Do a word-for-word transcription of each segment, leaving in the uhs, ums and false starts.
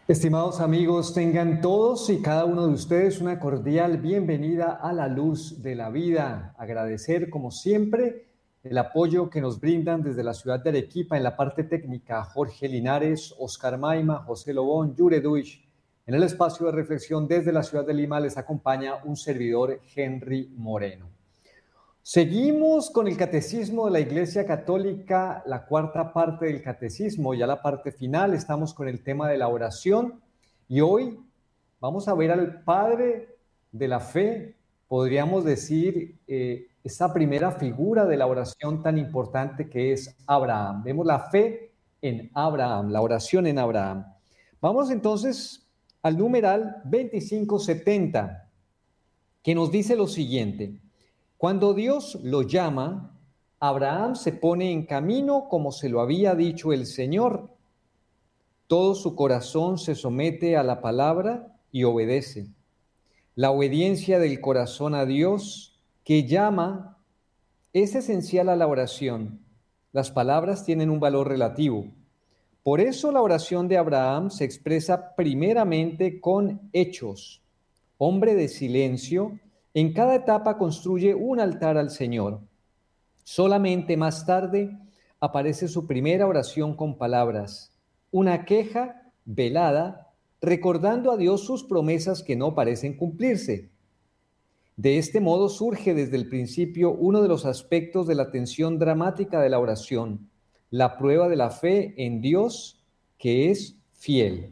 Estimados amigos, tengan todos y cada uno de ustedes una cordial bienvenida a la luz de la vida. Agradecer, como siempre, el apoyo que nos brindan desde la ciudad de Arequipa en la parte técnica Jorge Linares, Oscar Maima, José Lobón, Yure Duich. En el espacio de reflexión desde la ciudad de Lima les acompaña un servidor, Henry Moreno. Seguimos con el Catecismo de la Iglesia Católica, la cuarta parte del Catecismo, ya la parte final. Estamos con el tema de la oración y hoy vamos a ver al padre de la fe, podríamos decir, eh, esa primera figura de la oración tan importante que es Abraham. Vemos la fe en Abraham, la oración en Abraham. Vamos entonces al numeral veinticinco setenta, que nos dice lo siguiente: cuando Dios lo llama, Abraham se pone en camino como se lo había dicho el Señor. Todo su corazón se somete a la palabra y obedece. La obediencia del corazón a Dios que llama es esencial a la oración. Las palabras tienen un valor relativo. Por eso la oración de Abraham se expresa primeramente con hechos. Hombre de silencio, en cada etapa construye un altar al Señor. Solamente más tarde aparece su primera oración con palabras, una queja velada, recordando a Dios sus promesas que no parecen cumplirse. De este modo surge desde el principio uno de los aspectos de la tensión dramática de la oración, la prueba de la fe en Dios, que es fiel.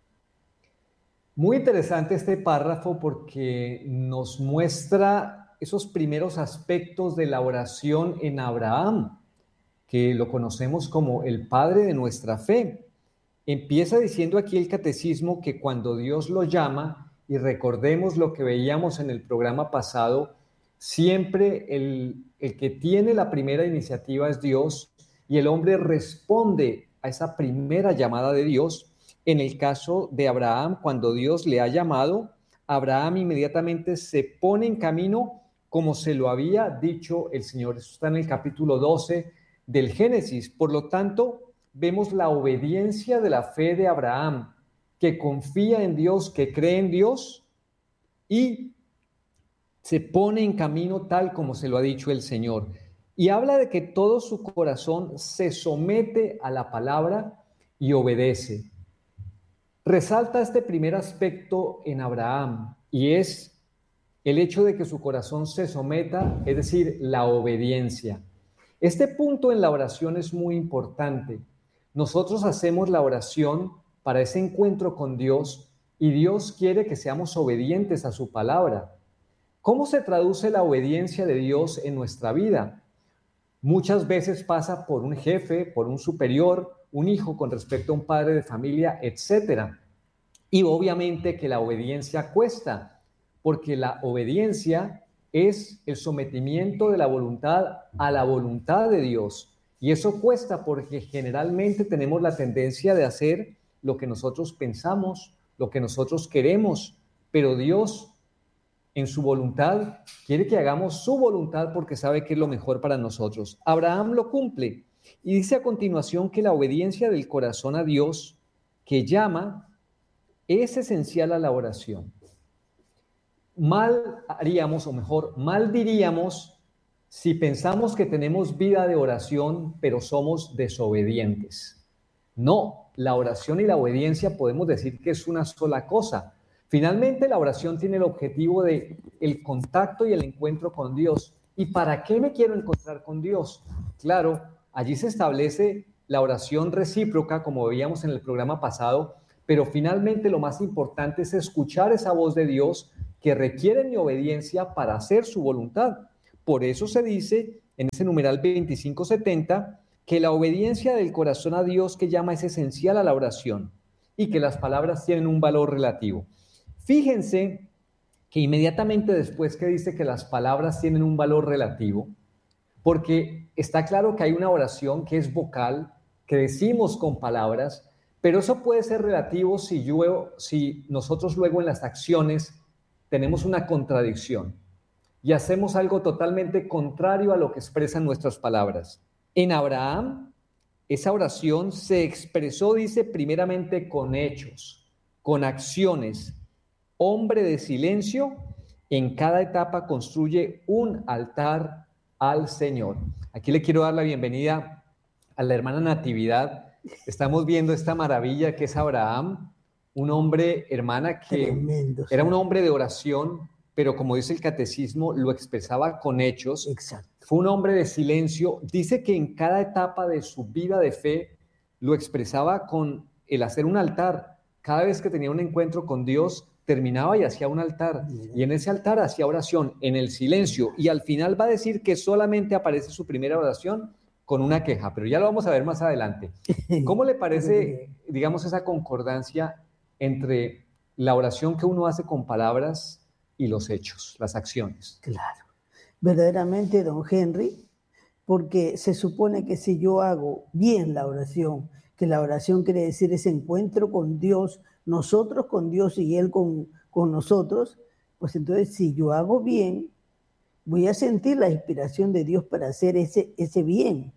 Muy interesante este párrafo porque nos muestra esos primeros aspectos de la oración en Abraham, que lo conocemos como el padre de nuestra fe. Empieza diciendo aquí el catecismo que cuando Dios lo llama, y recordemos lo que veíamos en el programa pasado, siempre el, el que tiene la primera iniciativa es Dios y el hombre responde a esa primera llamada de Dios. En el caso de Abraham, cuando Dios le ha llamado, Abraham inmediatamente se pone en camino como se lo había dicho el Señor. Eso está en el capítulo doce del Génesis. Por lo tanto, vemos la obediencia de la fe de Abraham, que confía en Dios, que cree en Dios y se pone en camino tal como se lo ha dicho el Señor. Y habla de que todo su corazón se somete a la palabra y obedece. Resalta este primer aspecto en Abraham y es el hecho de que su corazón se someta, es decir, la obediencia. Este punto en la oración es muy importante. Nosotros hacemos la oración para ese encuentro con Dios y Dios quiere que seamos obedientes a su palabra. ¿Cómo se traduce la obediencia de Dios en nuestra vida? Muchas veces pasa por un jefe, por un superior, un hijo con respecto a un padre de familia, etcétera. Y obviamente que la obediencia cuesta, porque la obediencia es el sometimiento de la voluntad a la voluntad de Dios. Y eso cuesta porque generalmente tenemos la tendencia de hacer lo que nosotros pensamos, lo que nosotros queremos, pero Dios en su voluntad quiere que hagamos su voluntad porque sabe que es lo mejor para nosotros. Abraham lo cumple y dice a continuación que la obediencia del corazón a Dios que llama es esencial a la oración. Mal haríamos, o mejor, mal diríamos si pensamos que tenemos vida de oración, pero somos desobedientes. No, la oración y la obediencia podemos decir que es una sola cosa. Finalmente, la oración tiene el objetivo de el contacto y el encuentro con Dios. ¿Y para qué me quiero encontrar con Dios? Claro, allí se establece la oración recíproca, como veíamos en el programa pasado, pero finalmente lo más importante es escuchar esa voz de Dios que requiere mi obediencia para hacer su voluntad. Por eso se dice en ese numeral veinticinco setenta que la obediencia del corazón a Dios que llama es esencial a la oración y que las palabras tienen un valor relativo. Fíjense que inmediatamente después que dice que las palabras tienen un valor relativo, porque está claro que hay una oración que es vocal, que decimos con palabras, pero eso puede ser relativo si, yo, si nosotros luego en las acciones tenemos una contradicción y hacemos algo totalmente contrario a lo que expresan nuestras palabras. En Abraham, esa oración se expresó, dice, primeramente con hechos. con acciones, hombre de silencio, en cada etapa construye un altar al Señor. Aquí le quiero dar la bienvenida a la hermana Natividad. Estamos viendo esta maravilla que es Abraham, un hombre, hermana, que Tremendo, era sí. un hombre de oración, pero como dice el catecismo, lo expresaba con hechos. Exacto. Fue un hombre de silencio. Dice que en cada etapa de su vida de fe lo expresaba con el hacer un altar. Cada vez que tenía un encuentro con Dios, terminaba y hacía un altar. Mira. Y en ese altar hacía oración, en el silencio. Y al final va a decir que solamente aparece su primera oración con una queja, pero ya lo vamos a ver más adelante. ¿Cómo le parece, digamos, esa concordancia entre la oración que uno hace con palabras y los hechos, las acciones? Claro. Verdaderamente, don Henry, porque se supone que si yo hago bien la oración, que la oración quiere decir ese encuentro con Dios, nosotros con Dios y Él con, con nosotros, pues entonces si yo hago bien, voy a sentir la inspiración de Dios para hacer ese, ese bien.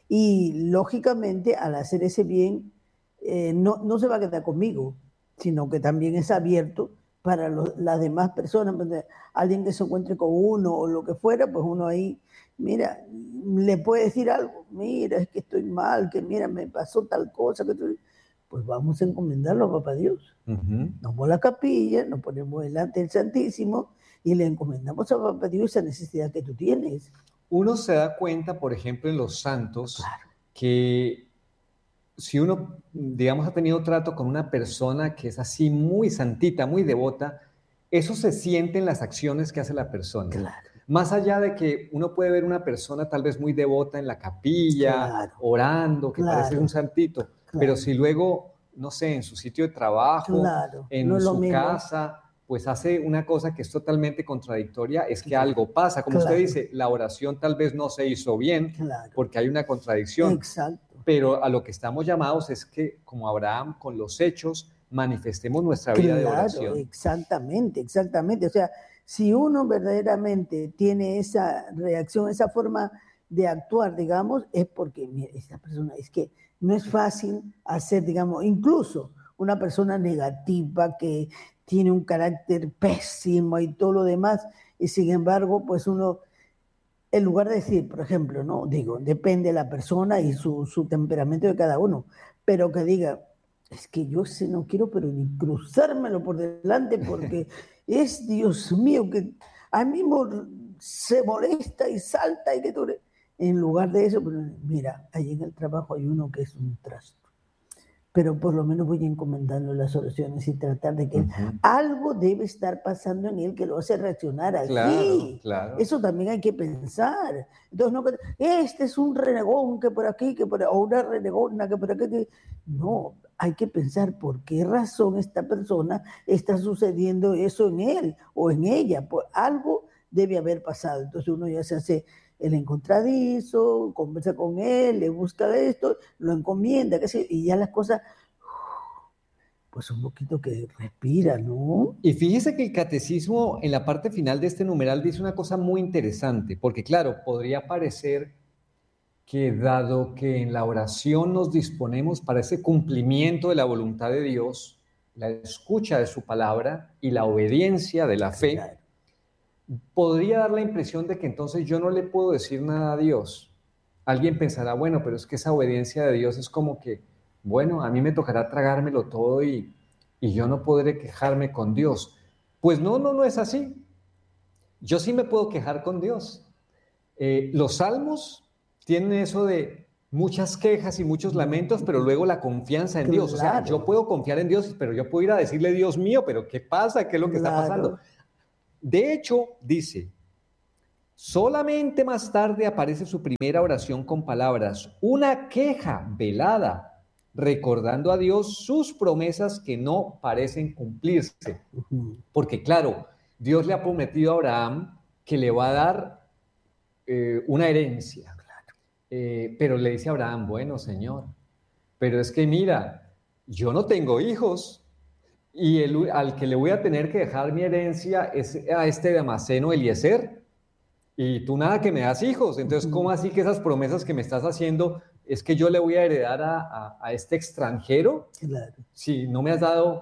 Y lógicamente al hacer ese bien, eh, no, no se va a quedar conmigo, sino que también es abierto para los, las demás personas. Alguien que se encuentre con uno o lo que fuera, pues uno ahí, mira, le puede decir algo, mira, es que estoy mal, que mira, me pasó tal cosa, que tú... pues vamos a encomendarlo a Papá Dios. Uh-huh. Nos vamos a la capilla, nos ponemos delante del Santísimo y le encomendamos a Papá Dios esa necesidad que tú tienes. Uno se da cuenta, por ejemplo, en los santos, claro, que si uno, digamos, ha tenido trato con una persona que es así muy santita, muy devota, eso se siente en las acciones que hace la persona. Claro. Más allá de que uno puede ver una persona tal vez muy devota en la capilla, claro, orando, que claro, parece un santito, claro, pero si luego, no sé, en su sitio de trabajo, claro, en no su casa, pues hace una cosa que es totalmente contradictoria, es que claro, algo pasa. Como claro, usted dice, la oración tal vez no se hizo bien, claro, porque hay una contradicción. Exacto. Pero a lo que estamos llamados es que, como Abraham, con los hechos, manifestemos nuestra vida claro, de oración. Exactamente, exactamente. O sea, si uno verdaderamente tiene esa reacción, esa forma de actuar, digamos, es porque, mira, esta persona, es que no es fácil hacer, digamos, incluso una persona negativa que tiene un carácter pésimo y todo lo demás, y sin embargo, pues uno, en lugar de decir, por ejemplo, no, digo, depende de la persona y su, su temperamento de cada uno, pero que diga, es que yo sí no quiero, pero ni cruzármelo por delante, porque es, Dios mío, que a mí se molesta y salta y que tú... En lugar de eso, pues, mira, ahí en el trabajo hay uno que es un trasto, pero por lo menos voy a encomendarle las oraciones y tratar de que uh-huh. algo debe estar pasando en él que lo hace reaccionar así. Claro, claro. Eso también hay que pensar. Entonces, no, este es un renegón que por aquí, que por, o una renegona que por aquí. Que... No, hay que pensar por qué razón esta persona está sucediendo eso en él o en ella. Pues algo debe haber pasado. Entonces uno ya se hace el encontradizo, conversa con él, le busca esto, lo encomienda, qué sé, y ya las cosas, pues un poquito que respira, ¿no? Y fíjese que el catecismo en la parte final de este numeral dice una cosa muy interesante, porque claro, podría parecer que dado que en la oración nos disponemos para ese cumplimiento de la voluntad de Dios, la escucha de su palabra y la obediencia de la fe, claro, podría dar la impresión de que entonces yo no le puedo decir nada a Dios. Alguien pensará, bueno, pero es que esa obediencia de Dios es como que, bueno, a mí me tocará tragármelo todo y, y yo no podré quejarme con Dios. Pues no, no, no es así. Yo sí me puedo quejar con Dios. Eh, los salmos tienen eso de muchas quejas y muchos lamentos, pero luego la confianza en claro. Dios. O sea, yo puedo confiar en Dios, pero yo puedo ir a decirle, Dios mío, pero ¿qué pasa? ¿Qué es lo que claro. está pasando? De hecho, dice, solamente más tarde aparece su primera oración con palabras, una queja velada, recordando a Dios sus promesas que no parecen cumplirse. Porque claro, Dios le ha prometido a Abraham que le va a dar eh, una herencia. Eh, pero le dice a Abraham, bueno, Señor, pero es que mira, yo no tengo hijos. Y el, al que le voy a tener que dejar mi herencia es a este Damaseno Eliezer, y tú nada que me das hijos. Entonces, ¿cómo así que esas promesas que me estás haciendo es que yo le voy a heredar a, a, a este extranjero? Claro. Si no me has dado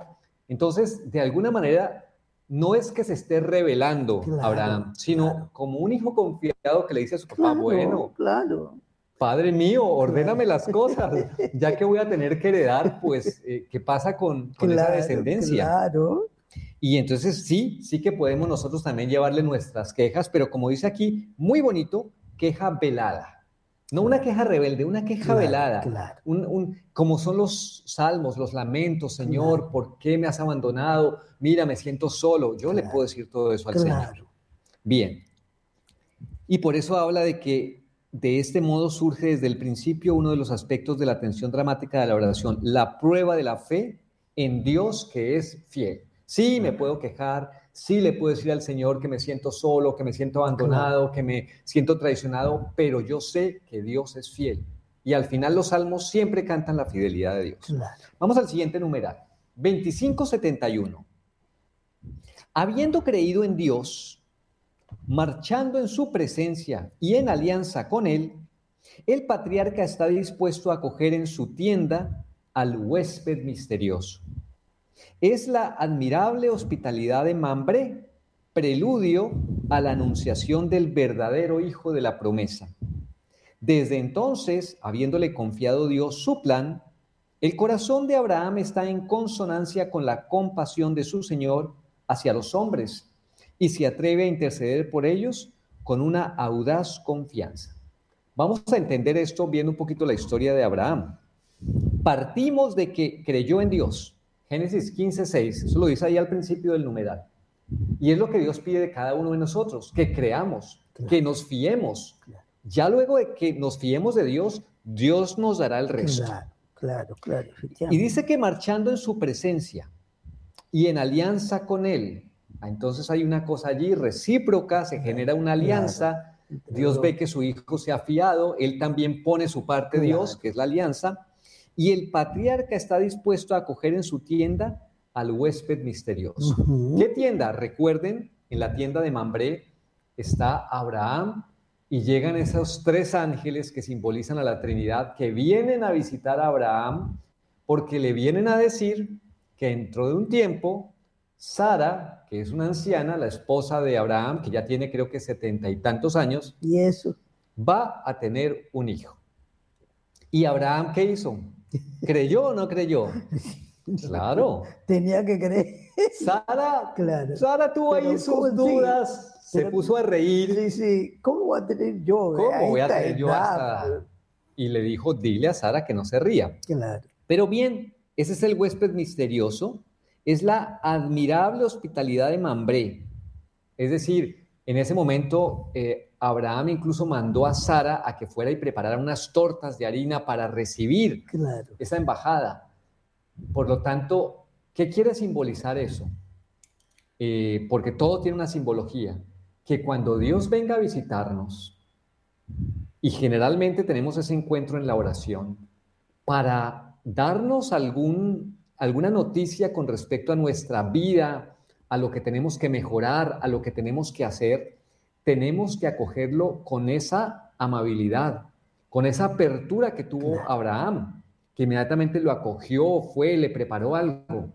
Entonces, de alguna manera, no es que se esté revelando Claro, Abraham, sino claro. como un hijo confiado que le dice a su papá, Claro, bueno, claro. Padre mío, ordéname Claro. las cosas, ya que voy a tener que heredar, pues, eh, ¿qué pasa con, con esa Claro, descendencia? claro. Y entonces sí, sí que podemos nosotros también llevarle nuestras quejas, pero como dice aquí, muy bonito, queja velada. No una queja rebelde, una queja Claro, velada. claro. Un, un, como son los salmos, los lamentos, Señor, Claro. ¿por qué me has abandonado? Mira, me siento solo. Yo le Claro. puedo decir todo eso al Señor. Claro. Bien. Y por eso habla de que de este modo surge desde el principio uno de los aspectos de la tensión dramática de la oración, la prueba de la fe en Dios que es fiel. Sí, me puedo quejar, sí le puedo decir al Señor que me siento solo, que me siento abandonado, claro, que me siento traicionado, pero yo sé que Dios es fiel. Y al final los salmos siempre cantan la fidelidad de Dios. Claro. Vamos al siguiente numeral, veinticinco setenta y uno. Habiendo creído en Dios, marchando en su presencia y en alianza con él, el patriarca está dispuesto a acoger en su tienda al huésped misterioso. Es la admirable hospitalidad de Mambré, preludio a la anunciación del verdadero hijo de la promesa. Desde entonces, habiéndole confiado Dios su plan, el corazón de Abraham está en consonancia con la compasión de su Señor hacia los hombres, y se atreve a interceder por ellos con una audaz confianza. Vamos a entender esto viendo un poquito la historia de Abraham. Partimos de que creyó en Dios. Génesis quince seis, eso lo dice ahí al principio del numeral. Y es lo que Dios pide de cada uno de nosotros, que creamos, claro, que nos fiemos. Claro. Ya luego de que nos fiemos de Dios, Dios nos dará el resto. Claro, claro, claro. Y dice que marchando en su presencia y en alianza con Él, entonces hay una cosa allí recíproca, se genera una alianza, claro. Dios ve que su hijo se ha fiado, Él también pone su parte, claro, Dios, que es la alianza, y el patriarca está dispuesto a acoger en su tienda al huésped misterioso. Uh-huh. ¿Qué tienda? Recuerden, en la tienda de Mambré está Abraham y llegan esos tres ángeles que simbolizan a la Trinidad, que vienen a visitar a Abraham porque le vienen a decir que dentro de un tiempo Sara, que es una anciana, la esposa de Abraham, que ya tiene creo que setenta y tantos años, y eso, va a tener un hijo. ¿Y Abraham qué hizo? ¿Creyó o no creyó? Claro. Tenía que creer. Sara, claro. Sara tuvo Pero ahí sus dudas, sí, se puso a reír. Sí, sí. ¿Cómo voy a tener yo? ¿Cómo a voy a esta tener yo hasta? edad? Y le dijo, dile a Sara que no se ría. Claro. Pero bien, ese es el huésped misterioso, es la admirable hospitalidad de Mambré. Es decir, en ese momento eh, Abraham incluso mandó a Sara a que fuera y preparara unas tortas de harina para recibir, claro, esa embajada. Por lo tanto, ¿qué quiere simbolizar eso? Eh, porque todo tiene una simbología, que cuando Dios venga a visitarnos, y generalmente tenemos ese encuentro en la oración, para darnos algún, alguna noticia con respecto a nuestra vida, a lo que tenemos que mejorar, a lo que tenemos que hacer, tenemos que acogerlo con esa amabilidad, con esa apertura que tuvo claro. Abraham, que inmediatamente lo acogió, fue, le preparó algo.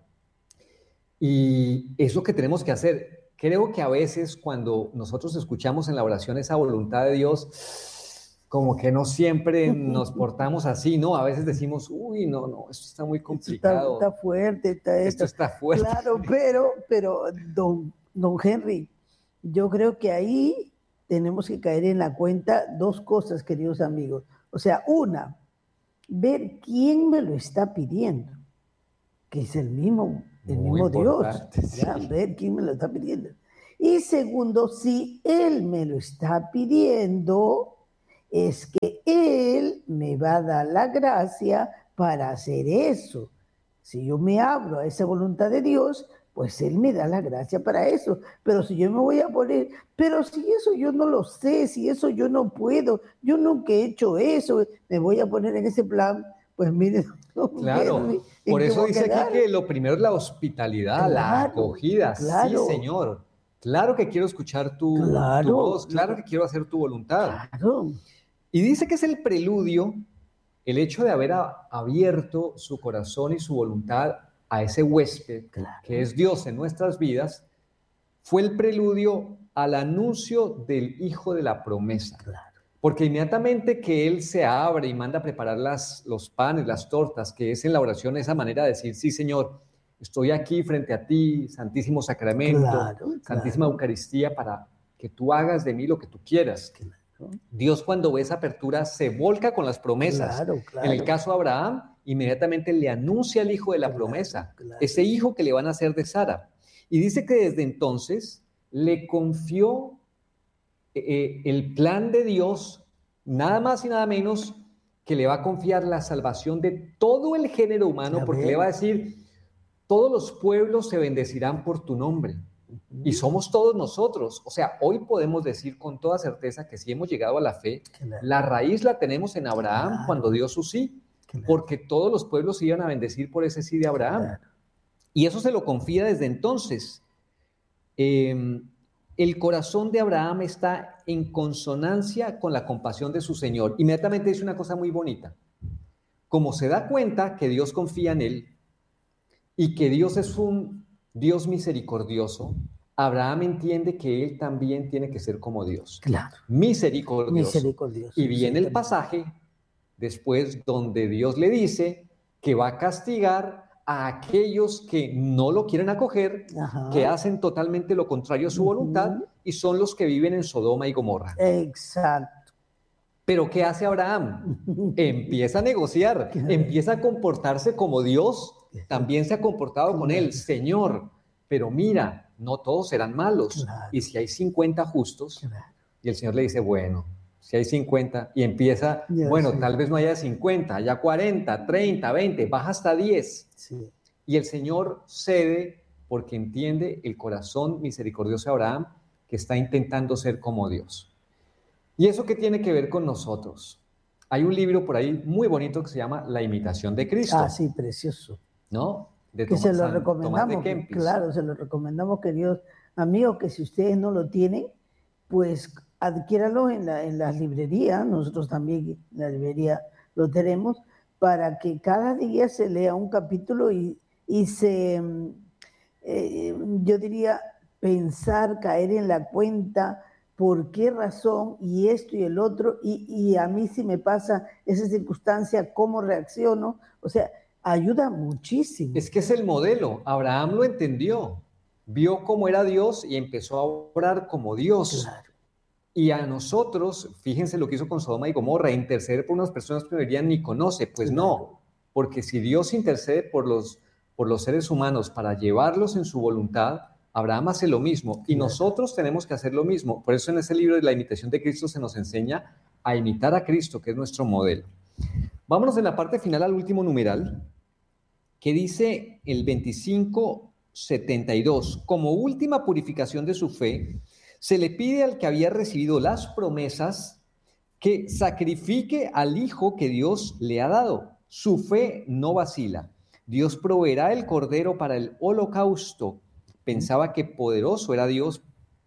Y es lo que tenemos que hacer. Creo que a veces cuando nosotros escuchamos en la oración esa voluntad de Dios, como que no siempre nos portamos así, ¿no? A veces decimos, uy, no, no, esto está muy complicado. Esto está, está fuerte, está esto. Esto está fuerte. Claro, pero, pero don, don Henry, yo creo que ahí tenemos que caer en la cuenta dos cosas, queridos amigos. O sea, una, ver quién me lo está pidiendo, que es el mismo, el Muy mismo Dios. Sí. ¿Ya? Ver quién me lo está pidiendo. Y segundo, si Él me lo está pidiendo, es que Él me va a dar la gracia para hacer eso. Si yo me abro a esa voluntad de Dios, pues Él me da la gracia para eso. Pero si yo me voy a poner, pero si eso yo no lo sé, si eso yo no puedo, yo nunca he hecho eso, me voy a poner en ese plan, pues mire. Claro, por eso dice aquí que lo primero es la hospitalidad, claro, la acogida. Claro. Sí, Señor. Claro que quiero escuchar tu, claro, tu voz, claro que quiero hacer tu voluntad. Claro. Y dice que es el preludio, el hecho de haber a, abierto su corazón y su voluntad a ese huésped, claro, que es Dios en nuestras vidas, fue el preludio al anuncio del Hijo de la promesa. claro. Porque inmediatamente que Él se abre y manda a preparar las, los panes, las tortas, que es en la oración esa manera de decir, sí, Señor, estoy aquí frente a ti, Santísimo Sacramento, Claro, Santísima claro. Eucaristía, para que tú hagas de mí lo que tú quieras. Claro, Dios, cuando ve esa apertura, se volca con las promesas. claro, claro. En el caso de Abraham, inmediatamente le anuncia al hijo de la Claro, promesa, claro. ese hijo que le van a hacer de Sara. Y dice que desde entonces le confió eh, el plan de Dios, nada más y nada menos que le va a confiar la salvación de todo el género humano, Ya porque ves. le va a decir, todos los pueblos se bendecirán por tu nombre. Y somos todos nosotros. O sea, hoy podemos decir con toda certeza que si hemos llegado a la fe, Claro. la raíz la tenemos en Abraham, Claro. cuando dio su sí, Claro. porque todos los pueblos se iban a bendecir por ese sí de Abraham. Claro. Y eso se lo confía desde entonces. Eh, el corazón de Abraham está en consonancia con la compasión de su Señor. Inmediatamente dice una cosa muy bonita. Como se da cuenta que Dios confía en él y que Dios es un Dios misericordioso, Abraham entiende que él también tiene que ser como Dios. Claro. Misericordioso. Misericordioso. Y viene el exactamente. pasaje después donde Dios le dice que va a castigar a aquellos que no lo quieren acoger, Ajá. que hacen totalmente lo contrario a su voluntad, Ujú. y son los que viven en Sodoma y Gomorra. Exacto. Pero ¿qué hace Abraham? Empieza a negociar, empieza a comportarse como Dios también se ha comportado con él. Señor, pero mira, no todos serán malos. Claro. Y si hay cincuenta justos, Claro. y el Señor le dice, bueno, si hay cincuenta, y empieza, Ya bueno, sé. tal vez no haya cincuenta, haya cuarenta, treinta, veinte, baja hasta diez. Sí. Y el Señor cede porque entiende el corazón misericordioso de Abraham, que está intentando ser como Dios. ¿Y eso qué tiene que ver con nosotros? Hay un libro por ahí muy bonito que se llama La imitación de Cristo, Ah, sí, precioso. ¿no? De Que se Tomás, lo San Tomás de recomendamos, que- Kempis. claro, se lo recomendamos, queridos amigos, que si ustedes no lo tienen, pues adquiéranlo en, la, en las librerías, nosotros también en la librería lo tenemos, para que cada día se lea un capítulo y, y se, mm, eh, yo diría, pensar, caer en la cuenta, por qué razón, y esto y el otro, y, y a mí si me pasa esa circunstancia, cómo reacciono, o sea, ayuda muchísimo. Es que es el modelo. Abraham lo entendió, vio cómo era Dios y empezó a orar como Dios. Claro. Y a nosotros, fíjense lo que hizo con Sodoma y Gomorra, interceder por unas personas que no dirían ni conoce. Pues Claro. no, porque si Dios intercede por los, por los seres humanos para llevarlos en su voluntad, Abraham hace lo mismo y Claro. nosotros tenemos que hacer lo mismo. Por eso en ese libro de la imitación de Cristo se nos enseña a imitar a Cristo, que es nuestro modelo. Vámonos en la parte final al último numeral, que dice el veinticinco setenta y dos, como última purificación de su fe, se le pide al que había recibido las promesas que sacrifique al hijo que Dios le ha dado. Su fe no vacila. Dios proveerá el cordero para el holocausto. Pensaba que poderoso era Dios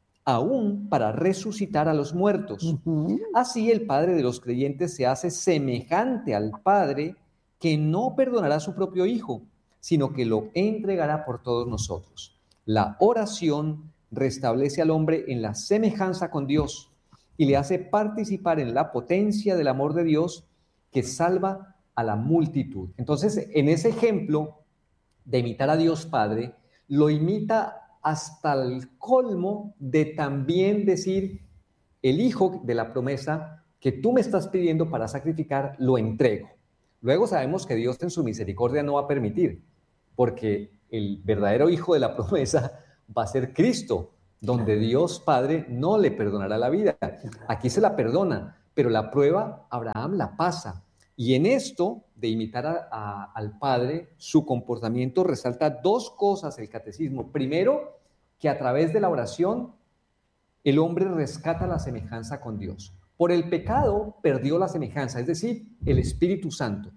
aún para resucitar a los muertos. Ujú. Así el Padre de los creyentes se hace semejante al Padre que no perdonará a su propio Hijo, sino que lo entregará por todos nosotros. La oración restablece al hombre en la semejanza con Dios y le hace participar en la potencia del amor de Dios que salva a la multitud. Entonces, en ese ejemplo de imitar a Dios Padre, lo imita hasta el colmo de también decir, el Hijo de la promesa que tú me estás pidiendo para sacrificar, lo entrego. Luego sabemos que Dios en su misericordia no va a permitir, porque el verdadero Hijo de la promesa va a ser Cristo, donde Dios Padre no le perdonará la vida. Aquí se la perdona, pero la prueba Abraham la pasa. Y en esto de imitar a, a, al Padre, su comportamiento resalta dos cosas el catecismo. Primero, que a través de la oración el hombre rescata la semejanza con Dios. Por el pecado perdió la semejanza, es decir, el Espíritu Santo.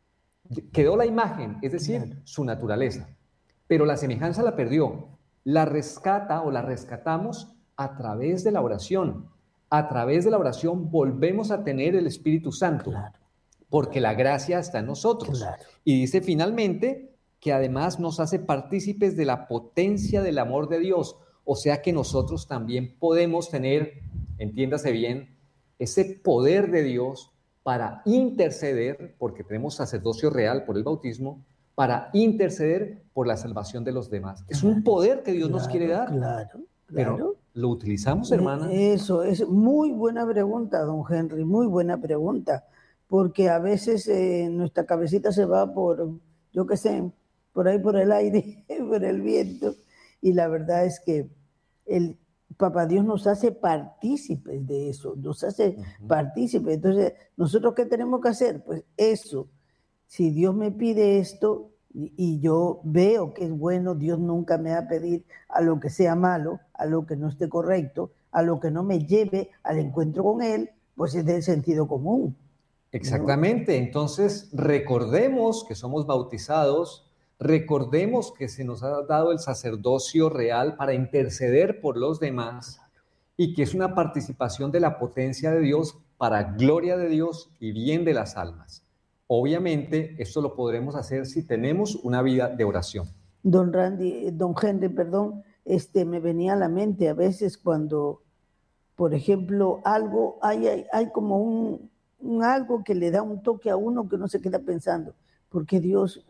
Quedó la imagen, es decir, Claro. su naturaleza. Pero la semejanza la perdió. La rescata o la rescatamos a través de la oración. A través de la oración volvemos a tener el Espíritu Santo. Claro. Porque la gracia está en nosotros. Claro. Y dice finalmente que además nos hace partícipes de la potencia del amor de Dios. O sea que nosotros también podemos tener, entiéndase bien, ese poder de Dios para interceder, porque tenemos sacerdocio real por el bautismo, para interceder por la salvación de los demás. Es un poder que Dios claro, nos quiere dar. Claro, claro. Pero ¿lo utilizamos, hermana? Eso es muy buena pregunta, don Henry, muy buena pregunta, porque a veces eh, nuestra cabecita se va por, yo qué sé, por ahí por el aire, por el viento, y la verdad es que el Papá Dios nos hace partícipes de eso, nos hace uh-huh. partícipes. Entonces, ¿nosotros qué tenemos que hacer? Pues eso, si Dios me pide esto y, y yo veo que es bueno, Dios nunca me va a pedir a lo que sea malo, a lo que no esté correcto, a lo que no me lleve al encuentro con Él, pues es del sentido común. Exactamente, ¿no? Entonces recordemos que somos bautizados, recordemos que se nos ha dado el sacerdocio real para interceder por los demás y que es una participación de la potencia de Dios para gloria de Dios y bien de las almas. Obviamente, esto lo podremos hacer si tenemos una vida de oración. Don Randy, don Henry, perdón, este, me venía a la mente a veces cuando, por ejemplo, algo, hay, hay, hay como un, un algo que le da un toque a uno que uno se queda pensando, ¿por qué Dios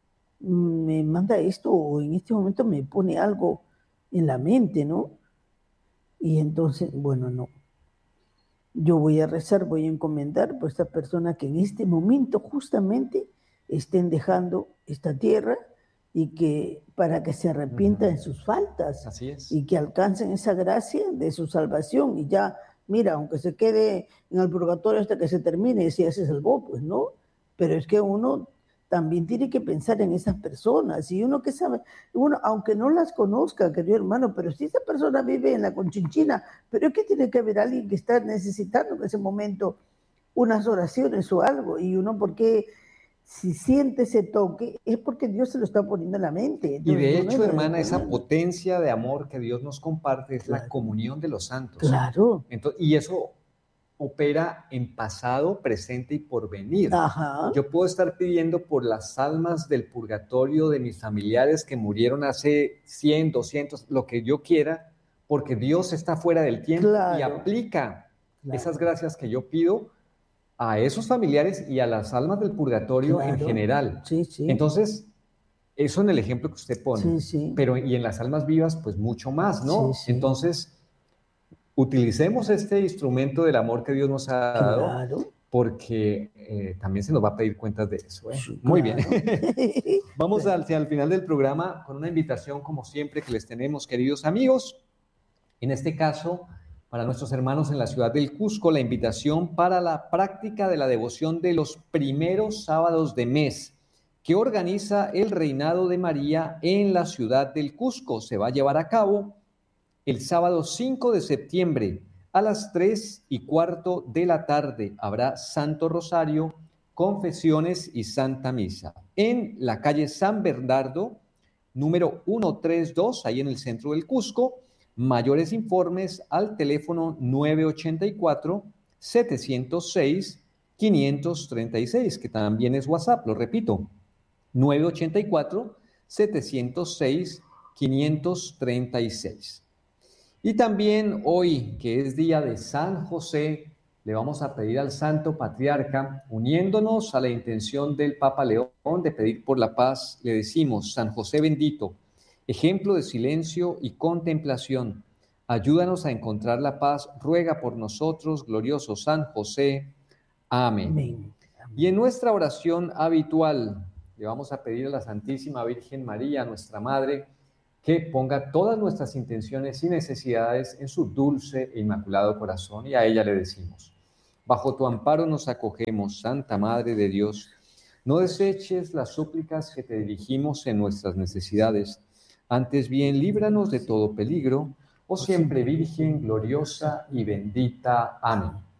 me manda esto o en este momento me pone algo en la mente, ¿no? Y entonces, bueno, no. Yo voy a rezar, voy a encomendar por esta persona que en este momento justamente estén dejando esta tierra y que para que se arrepientan uh-huh. de sus faltas. Así es. Y que alcancen esa gracia de su salvación y ya, mira, aunque se quede en el purgatorio hasta que se termine, si ya se salvó, pues no, pero es que uno también tiene que pensar en esas personas, y uno que sabe, uno, aunque no las conozca, querido hermano, pero si esa persona vive en la Conchinchina, pero es que tiene que haber alguien que está necesitando en ese momento unas oraciones o algo, y uno porque si siente ese toque, es porque Dios se lo está poniendo en la mente. Entonces, y de hecho, no hermana, esa potencia de amor que Dios nos comparte es claro. la comunión de los santos. Claro. Entonces, y eso opera en pasado, presente y porvenir. Ajá. Yo puedo estar pidiendo por las almas del purgatorio de mis familiares que murieron hace cien, doscientos, lo que yo quiera, porque Dios está fuera del tiempo claro. y aplica claro. esas gracias que yo pido a esos familiares y a las almas del purgatorio claro. en general. Sí, sí. Entonces, eso en el ejemplo que usted pone. Sí, sí. Pero y en las almas vivas, pues mucho más, ¿no? Sí, sí. Entonces, utilicemos este instrumento del amor que Dios nos ha dado, claro. porque eh, también se nos va a pedir cuentas de eso. ¿eh? Sí, Muy claro. bien. Vamos al, al final del programa con una invitación, como siempre, que les tenemos, queridos amigos. En este caso, para nuestros hermanos en la ciudad del Cusco, la invitación para la práctica de la devoción de los primeros sábados de mes que organiza el Reinado de María en la ciudad del Cusco. Se va a llevar a cabo el sábado cinco de septiembre a las tres y cuarto de la tarde. Habrá Santo Rosario, confesiones y Santa Misa en la calle San Bernardo, número ciento treinta y dos, ahí en el centro del Cusco. Mayores informes al teléfono nueve ochenta y cuatro, setecientos seis, quinientos treinta y seis, que también es WhatsApp, lo repito, nueve ochenta y cuatro, setecientos seis, quinientos treinta y seis. Y también hoy, que es día de San José, le vamos a pedir al Santo Patriarca, uniéndonos a la intención del Papa León de pedir por la paz, le decimos: San José bendito, ejemplo de silencio y contemplación, ayúdanos a encontrar la paz, ruega por nosotros, glorioso San José. Amén. Amén. Amén. Y en nuestra oración habitual, le vamos a pedir a la Santísima Virgen María, nuestra Madre, que ponga todas nuestras intenciones y necesidades en su dulce e inmaculado corazón, y a ella le decimos: bajo tu amparo nos acogemos, Santa Madre de Dios, no deseches las súplicas que te dirigimos en nuestras necesidades, antes bien líbranos de todo peligro, oh siempre Virgen gloriosa y bendita. Amén.